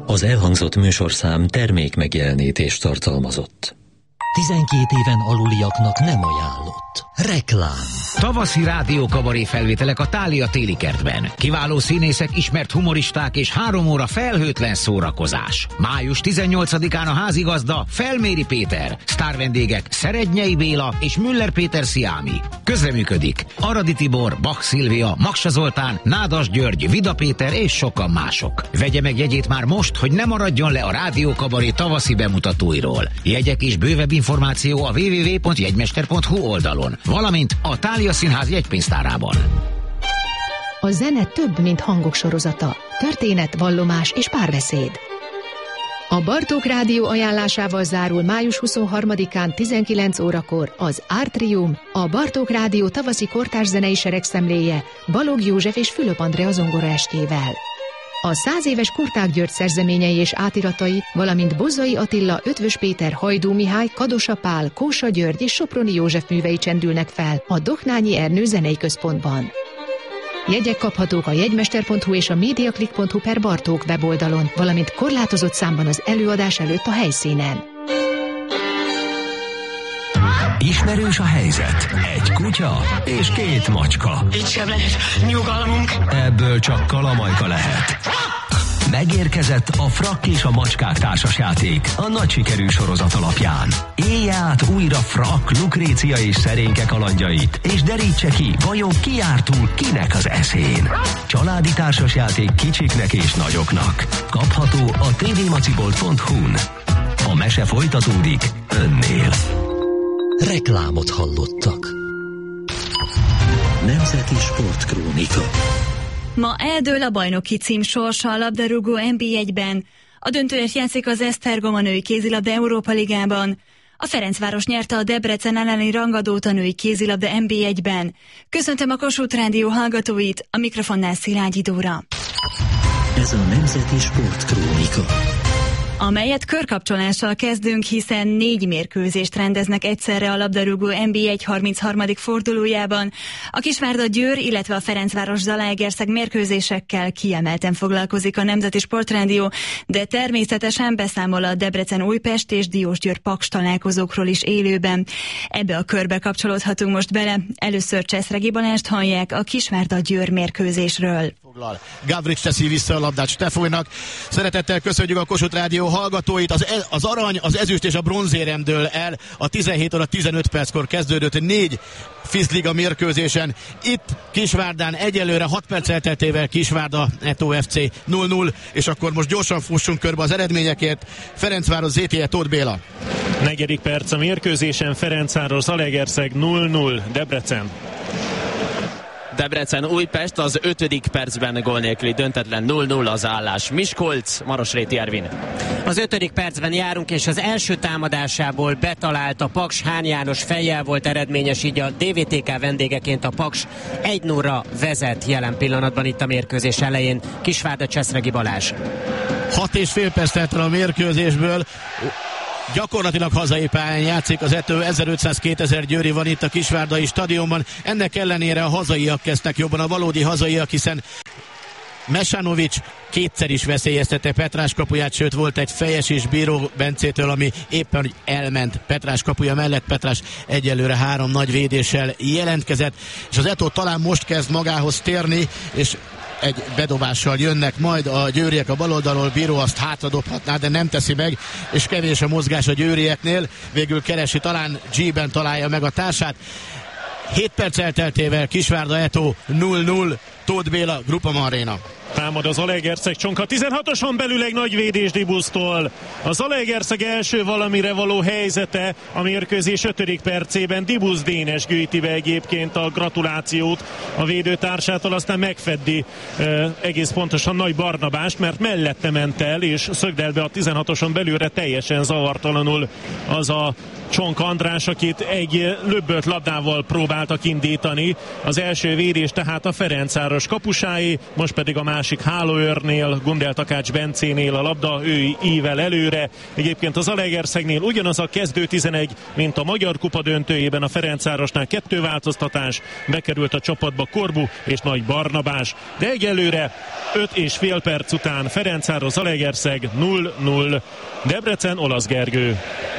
Az elhangzott műsorszám termék megjelenítést tartalmazott. 12 éven aluliaknak nem ajánlott. Reklám. Tavaszi rádiókabaré felvételek a Thália téli kertben. Kiváló színészek, ismert humoristák és 3 óra felhőtlen szórakozás. Május 18-án a házigazda Felméri Péter. Sztárvendégek Szerednyei Béla és Müller Péter Sziámi. Közreműködik Aradi Tibor, Bach Szilvia, Maksa Zoltán, Nádas György, Vida Péter és sokan mások. Vegye meg jegyét már most, hogy ne maradjon le a rádiókabaré tavaszi bemutatóiról. Jegyek és bővebb információ a www.jegymester.hu oldalon, valamint a Thália Színház jegypénztárában. A zene több, mint hangok sorozata. Történet, vallomás és párbeszéd. A Bartók Rádió ajánlásával zárul május 23-án 19 órakor az Artrium, a Bartók Rádió tavaszi kortárs zenei seregszemléje Balogh József és Fülöp Andrea zongoraestével. A 100 éves Kurták György szerzeményei és átiratai, valamint Bozzai Attila, Ötvös Péter, Hajdú Mihály, Kadosa Pál, Kósa György és Soproni József művei csendülnek fel a Doknányi Ernő Zenei Központban. Jegyek kaphatók a jegymester.hu és a mediaclick.hu/Bartók weboldalon, valamint korlátozott számban az előadás előtt a helyszínen. Ismerős a helyzet. Egy kutya és 2 macska. Itt sem lehet nyugalmunk. Ebből csak kalamajka lehet. Megérkezett a Frakk és a macskák társasjáték a nagy sikerű sorozat alapján. Élje át újra Frakk, Lukrécia és Szerénke kalandjait, és derítse ki, vajon ki jár túl kinek az eszén. Családi társasjáték kicsiknek és nagyoknak. Kapható a tvmacibolt.hu-n. A mese folytatódik önnél. Reklámot hallottak. Nemzeti Sportkrónika. Ma eldől a bajnoki cím sorsa a labdarúgó NB1-ben. A döntőért játszik az Esztergom a női kézilabda Európa Ligában. A Ferencváros nyerte a Debrecen elleni rangadót a női kézilabda NB1-ben. Köszöntöm a Kossuth Rádió hallgatóit, a mikrofonnál Szilágyi Dóra. Ez a Nemzeti Sportkrónika, amelyet körkapcsolással kezdünk, hiszen 4 mérkőzést rendeznek egyszerre a labdarúgó NB1 33. fordulójában. A Kisvárda Győr, illetve a Ferencváros Zalaegerszeg mérkőzésekkel kiemelten foglalkozik a Nemzeti Sportrádió, de természetesen beszámol a Debrecen Újpest és Diósgyőr Paks találkozókról is élőben. Ebbe a körbe kapcsolódhatunk most bele. Először Cseszregi Balást hallják a Kisvárda Győr mérkőzésről. Gavrics teszi vissza a labdát Stefolynak. Szeretettel köszönjük a Kossuth Rádió hallgatóit. Az arany, az ezüst és a bronzérem dől el. A 17 óra 15 perckor kezdődött 4 FIS-liga mérkőzésen. Itt Kisvárdán egyelőre 6 perc elteltével Kisvárda Eto FC 0-0, és akkor most gyorsan fussunk körbe az eredményekért. Ferencváros ZTE Tóth Béla. 4. perc a mérkőzésen, Ferencváros Zalaegerszeg 0-0, Debrecen. Debrecen Újpest az 5. percben gól nélküli döntetlen 0-0 az állás. Miskolc, Marosréti Ervin. Az 5. percben járunk, és az első támadásából betalált a Paks. Hán János fejjel volt eredményes, így a DVTK vendégeként a Paks 1-0-ra vezet jelen pillanatban itt a mérkőzés elején. Kisvárda Cseszregi Balázs. 6,5 perc telt el a mérkőzésből. Gyakorlatilag hazai pályán játszik az Eto, 1500-2000 győri van itt a Kisvárdai stadionban. Ennek ellenére a hazaiak kezdtek jobban, a valódi hazaiak, hiszen Mesanovics kétszer is veszélyeztette Petrás kapuját, sőt volt egy fejes is Bíró Bencétől, ami éppen elment Petrás kapuja mellett. Petrás egyelőre 3 nagy védéssel jelentkezett, és az Eto talán most kezd magához térni, és egy bedobással jönnek majd a győriek a baloldalról. Bíró azt hátradobhatná, de nem teszi meg, és kevés a mozgás a győrieknél. Végül keresi, talán G-ben találja meg a társát. 7 perc elteltével Kisvárda Eto 0-0, Tóth Béla, Groupama Arena. Támad az Zalaegerszeg csonka 16-oson belül egy nagy védés Dibusztól. A Zalaegerszeg első valamire való helyzete a mérkőzés 5. percében. Dibusz Dénes gyűjti be egyébként a gratulációt a védőtársától, aztán megfeddi egész pontosan Nagy Barnabást, mert mellette ment el, és szögdel be a 16-oson belülre teljesen zavartalanul az a Csonka András, akit egy löbbölt labdával próbáltak indítani. Az első védés tehát a Ferencváros Ferencváros kapusáé, most pedig a másik hálóőrnél, Gundel Takács Bencénél a labda, ő ível előre. Egyébként az Zalaegerszegnél ugyanaz a kezdő 11, mint a Magyar Kupa döntőjében a Ferencvárosnál, 2 változtatás, bekerült a csapatba Korbu és Nagy Barnabás, de egyelőre 5,5 perc után Ferencváros Zalaegerszeg 0-0. Debrecen, Olasz Gergő.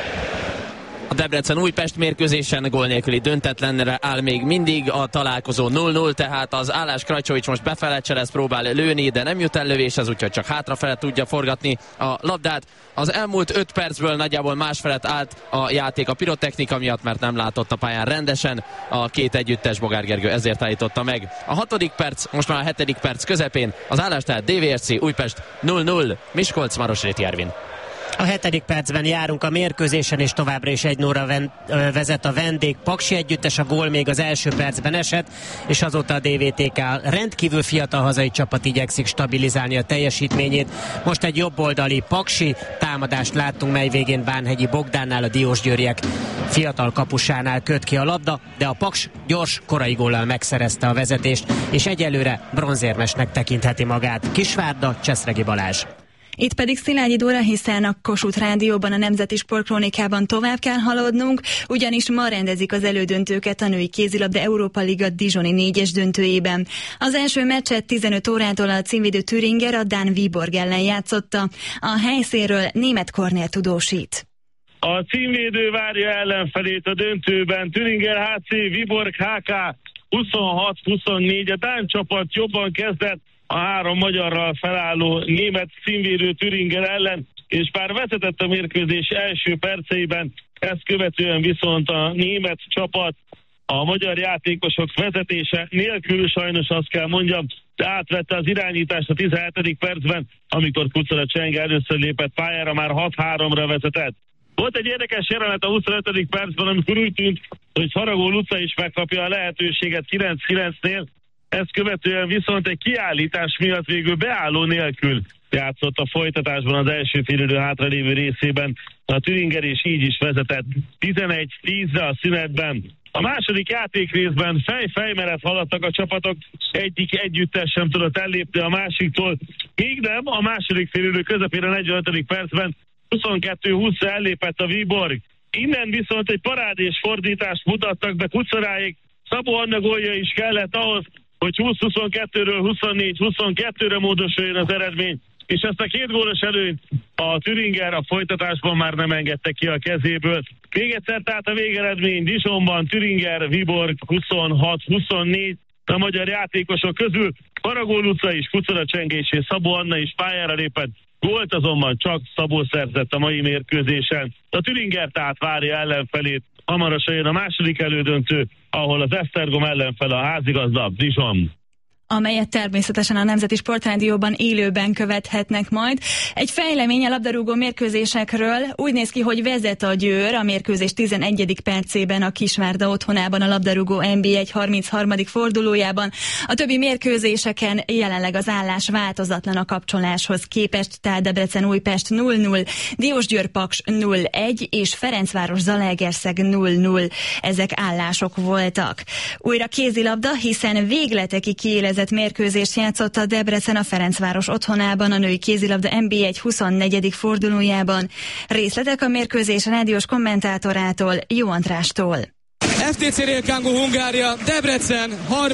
A Debrecen-Újpest mérkőzésen gól nélküli döntetlenre áll még mindig a találkozó 0-0, tehát az állás Krajcsovics most befele cselez, próbál lőni, de nem jut el lövéshez, úgyhogy csak hátrafele tudja forgatni a labdát. Az elmúlt 5 percből nagyjából másfelet állt a játék a pirotechnika miatt, mert nem látott a pályán rendesen a két együttes, Bogár Gergő ezért állította meg. A 6. perc, most már a 7. perc közepén az állás tehát DVSC Újpest 0-0, Miskolc Marosréti Ervin. A 7. percben járunk a mérkőzésen, és továbbra is 1-0-ra vezet a vendég Paksi együttes, a gól még az első percben esett, és azóta a DVTK rendkívül fiatal hazai csapat igyekszik stabilizálni a teljesítményét. Most egy jobboldali Paksi támadást láttunk, mely végén Bánhegyi Bogdánnál, a diósgyőriek fiatal kapusánál köt ki a labda, de a Paks gyors, korai góllal megszerezte a vezetést, és egyelőre bronzérmesnek tekintheti magát. Kisvárda, Cseszregi Balázs. Itt pedig Szilágyi Dóra, hiszen a Kossuth Rádióban, a Nemzeti Sportkrónikában tovább kell haladnunk, ugyanis ma rendezik az elődöntőket a női kézilabda Európa Liga Dijoni 4-es döntőjében. Az első meccset 15 órától a címvédő Thüringer a dán Viborg ellen játszotta. A helyszínről Németh Kornél tudósít. A címvédő várja ellenfelét a döntőben, Thüringer HC, Viborg HK 26-24. A dán csapat jobban kezdett a 3 magyarral felálló német címvédő Thüringer ellen, és bár vezetett a mérkőzés első perceiben, ezt követően viszont a német csapat a magyar játékosok vezetése nélkül, sajnos azt kell mondjam, de átvette az irányítást a 17. percben, amikor Kucera Csenge először lépett pályára, már 6-3-ra vezetett. Volt egy érdekes jelenet a 25. percben, amikor úgy tűnt, hogy Faragó Luca is megkapja a lehetőséget 9-9-nél, ezt követően viszont egy kiállítás miatt végül beálló nélkül játszott a folytatásban az első félidő hátralévő részében a Thüringer, és így is vezetett 11-10-re a szünetben. A második játékrészben fej-fej mellett haladtak a csapatok, egyik együttes sem tudott ellépni a másiktól, míg nem, a második félidő közepére 45. percben 22-20-ra ellépett a Viborg. Innen viszont egy parádés fordítást mutattak be Kuceráék, Szabó Anna gólja is kellett ahhoz, hogy 20-22-ről 24-22-re módosuljon az eredmény, és ezt a 2 gólos előnyt a Thüringer a folytatásban már nem engedte ki a kezéből. Még egyszer tehát a végeredmény Dijonban Thüringer, Viborg 26-24, a magyar játékosok közül Faragó Luca is, Kucera Csengés és Szabó Anna is pályára lépett, gólt azonban csak Szabó szerzett a mai mérkőzésen. A Thüringer tehát várja ellenfelét, hamarosan jön a második elődöntő, ahol az Esztergom ellenfele a házigazda, Dijon. Amelyet természetesen a Nemzeti Sportrádióban élőben követhetnek majd. Egy fejlemény a labdarúgó mérkőzésekről. Úgy néz ki, hogy vezet a Győr a mérkőzés 11. percében a Kisvárda otthonában a labdarúgó NB1 33. fordulójában. A többi mérkőzéseken jelenleg az állás változatlan a kapcsoláshoz képest, tehát Debrecen-Újpest 0-0, Diósgyőr-Paks 0-1 és Ferencváros-Zalaegerszeg 0-0. Ezek állások voltak. Újra kézilabda, hiszen végletekig kiélezett mérkőzést játszott a Debrecen a Ferencváros otthonában a női kézilabda NB1 24. fordulójában. Részletek a mérkőzés rádiós kommentátorától, Jó Andrástól. FTC Rélkángó Hungária, Debrecen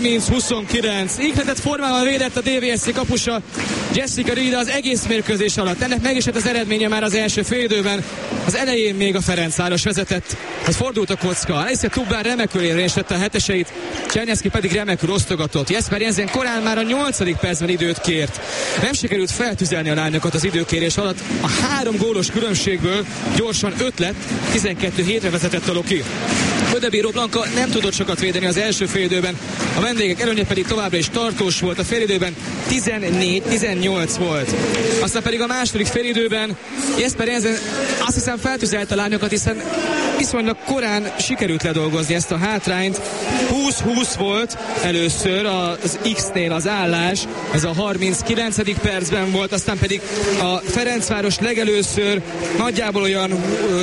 30-29. Ihletett formával védett a DVSC kapusa Jessica Rida az egész mérkőzés alatt. Ennek meg is lett az eredménye már az első félidőben. Az elején még a Ferencváros vezetett. Az fordult a kocka. Alicia Tubár remekül érvényesítette a heteseit, Cserneszki pedig remekül osztogatott. Jesper Jensen korán már a 8. percben időt kért. Nem sikerült feltüzelni a lányokat az időkérés alatt. A 3 gólos különbségből gyorsan 5 lett, 12-7-re vezetett a Loki. Ödebíró Blanka nem tudott sokat védeni az első félidőben, a vendégek előnye pedig továbbra is tartós volt, a félidőben 14-18 volt. Aztán pedig a második félidőben Jesper Jensen azt hiszem feltüzelt a lányokat, hiszen viszonylag korán sikerült ledolgozni ezt a hátrányt. 20-20 volt először az X-nél az állás, ez a 39. percben volt, aztán pedig a Ferencváros legelőször nagyjából olyan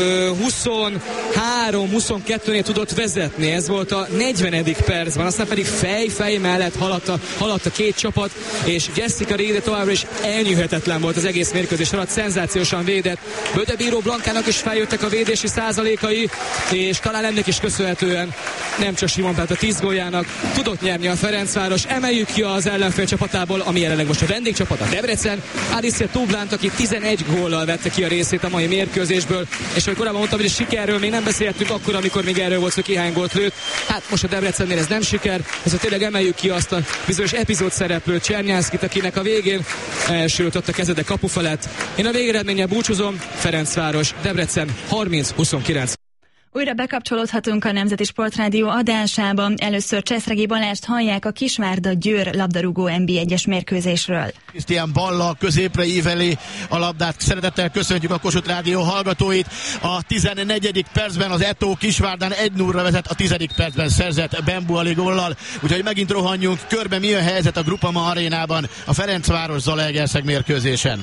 23-22-nél tudott vezetni, ez volt a 40. percben, aztán pedig fej mellett haladt a két csapat, és Jessica Reed továbbra is elnyűhetetlen volt az egész mérkőzés alatt, szenzációsan védett. Bödebíró Blankának is feljöttek a védési százalékai, és talán ennek is köszönhetően nem csak Simon Pált a 10 góljának tudott nyerni a Ferencváros. Emeljük ki az ellenfél csapatából, ami jelenleg most a vendégcsapat, a Debrecen. Alicia Tublánt, aki 11 góllal vette ki a részét a mai mérkőzésből, és ahogy korábban mondtam, hogy a sikerről még nem beszéltünk akkor, amikor még erről volt szó, ki hány gólt lőtt. Hát most a Debrecennél ez nem siker, ezért tényleg emeljük ki azt a bizonyos epizód szereplő Csernyánszkit, akinek a végén elsültött a kezede kapu felett. Én a végeredménnyel búcsúzom, Ferencváros, Debrecen 30-29. Újra bekapcsolódhatunk a Nemzeti Sportrádió adásába. Először Cseszregi Balást hallják a Kisvárda-Győr labdarúgó NB1-es mérkőzésről. Krisztián Balla középre íveli a labdát. Szeretettel köszöntjük a Kossuth Rádió hallgatóit. A 14. percben az Eto Kisvárdán 1-0-ra vezet, a 10. percben szerzett Bembuali góllal. Úgyhogy megint rohanjunk körbe, mi a helyzet a Groupama arénában a Ferencváros-Zalaegerszeg mérkőzésen.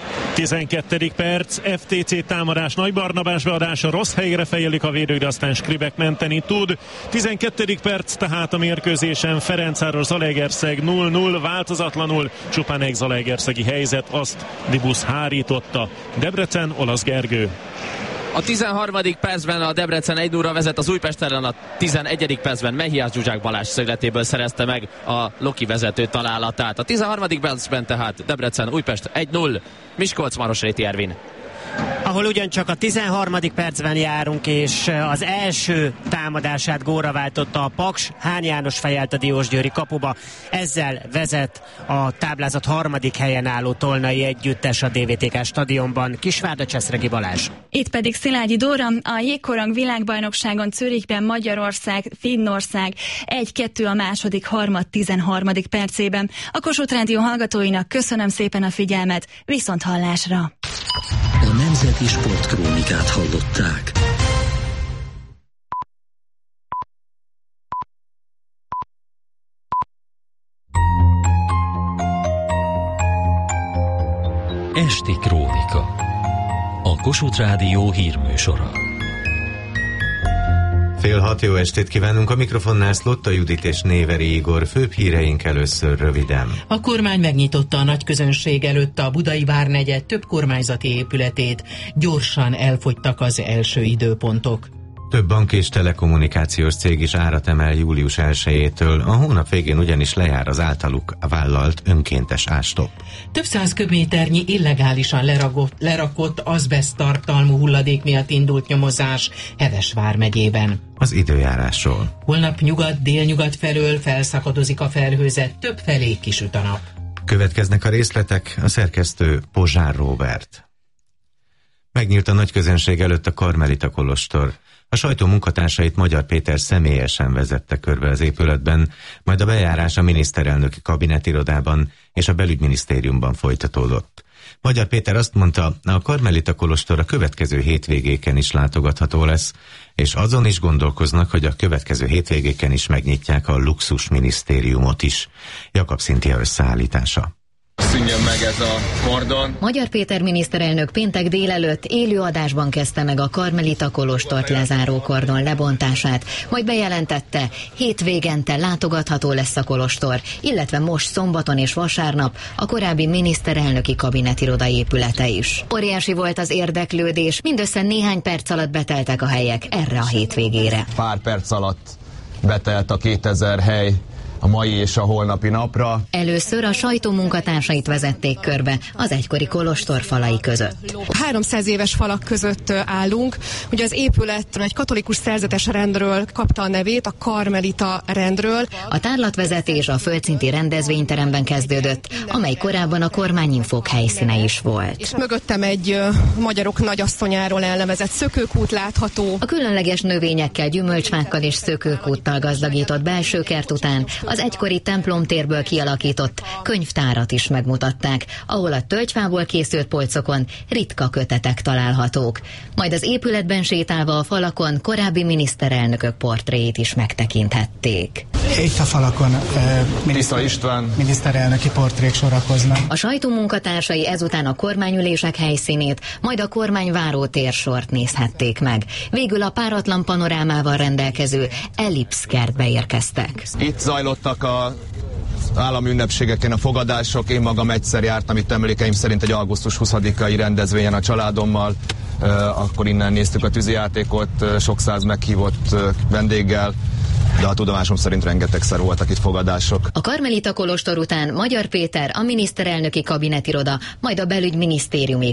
12. perc, FTC támadás, Nagy Barnabás beadása, rossz helyre fejelik a védők, de aztán Skribek menteni tud. 12. perc tehát a mérkőzésen, Ferencváros Zalaegerszeg 0-0, változatlanul, csupán egy zalaegerszegi helyzet, azt Dibusz hárította. Debrecen, Olasz Gergő. A 13. percben a Debrecen 1-0-ra vezet, az Újpest ellen a 11. percben Mehiás Zsuzsák Balázs szögletéből szerezte meg a Loki vezető találatát. A 13. percben tehát Debrecen Újpest 1-0, Miskolc Marosréti Ervin. Ahol ugyancsak a 13. percben járunk, és az első támadását gólra váltotta a Paks, Hán János fejelt a diósgyőri kapuba, ezzel vezet a táblázat harmadik helyen álló Tolnai együttes a DVTK stadionban. Kisvárda, Cseszregi Balázs. Itt pedig Szilágyi Dóra, a jégkorong világbajnokságon Zürichben Magyarország, Finnország 1-2 a második harmad 13. percében. A Kossuth Rádió hallgatóinak köszönöm szépen a figyelmet, viszont hallásra! A Nemzeti Sportkrónikát hallották. Esti Krónika. A Kossuth Rádió hírműsora. Fél 6, jó estét kívánunk, a mikrofonnál Szlotta Judit és Néveri Igor. Főbb híreink először röviden. A kormány megnyitotta a nagy közönség előtt a Budai Várnegyed több kormányzati épületét. Gyorsan elfogytak az első időpontok. Több bank és telekommunikációs cég is árat emel július 1-től, a hónap végén ugyanis lejár az általuk vállalt önkéntes ástop. Több száz köbméternyi illegálisan lerakott azbeszt tartalmú hulladék miatt indult nyomozás Heves vármegyében. Az időjárásról. Holnap nyugat-délnyugat felől felszakadozik a felhőzet, több felé kisüt a nap. Következnek a részletek, a szerkesztő Pozsár Róbert. Megnyílt a nagy közönség előtt a Karmelita kolostor. A sajtó munkatársait Magyar Péter személyesen vezette körbe az épületben, majd a bejárás a miniszterelnöki kabinetirodában és a belügyminisztériumban folytatódott. Magyar Péter azt mondta, a Karmelita kolostor a következő hétvégéken is látogatható lesz, és azon is gondolkoznak, hogy a következő hétvégéken is megnyitják a luxus minisztériumot is. Jakab Szintia összeállítása. Szűnjön meg ez a kordon. Magyar Péter miniszterelnök péntek délelőtt élő adásban kezdte meg a Karmelita kolostort lezáró kordon lebontását, majd bejelentette, hétvégente látogatható lesz a kolostor, illetve most szombaton és vasárnap a korábbi miniszterelnöki kabinetiroda épülete is. Óriási volt az érdeklődés, mindössze néhány perc alatt beteltek a helyek erre a hétvégére. Pár perc alatt betelt a 2000 hely a mai és a holnapi napra. Először a sajtó munkatársait vezették körbe az egykori kolostor falai között. 300 éves falak között állunk. Ugye az épület egy katolikus szerzetes rendről kapta a nevét, a Karmelita rendről. A tárlatvezetés a földszinti rendezvényteremben kezdődött, amely korábban a kormányinfók helyszíne is volt. És mögöttem egy magyarok nagyasszonyáról elnevezett szökőkút látható. A különleges növényekkel, gyümölcsfákkal és szökőkúttal gazdagított belső kert után az egykori templomtérből kialakított könyvtárat is megmutatták, ahol a tölgyfából készült polcokon ritka kötetek találhatók. Majd az épületben sétálva a falakon korábbi miniszterelnökök portréit is megtekinthették. Itt a falakon miniszterelnöki portrék sorakoznak. A sajtó munkatársai ezután a kormányülések helyszínét, majd a kormányváró térsort nézhették meg. Végül a páratlan panorámával rendelkező Ellipsz kertbe érkeztek. Itt zajlott voltak a állami ünnepségeken a fogadások, én magam egyszer jártam itt emlékeim szerint egy augusztus 20-ai rendezvényen a családommal, akkor innen néztük a tűzijátékot, sok száz meghívott vendéggel, de a tudomásom szerint rengetegszer voltak itt fogadások. A karmelita kolostor után Magyar Péter, a miniszterelnöki kabinetiroda, majd a belügyminisztérium